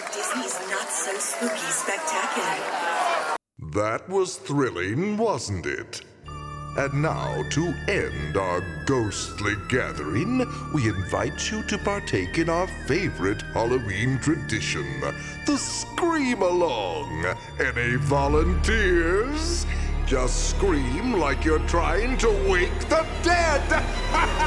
Disney's Not So Spooky Spectacular. That was thrilling, wasn't it? And now, to end our ghostly gathering, we invite you to partake in our favorite Halloween tradition, the Scream Along. Any volunteers? Just scream like you're trying to wake the dead!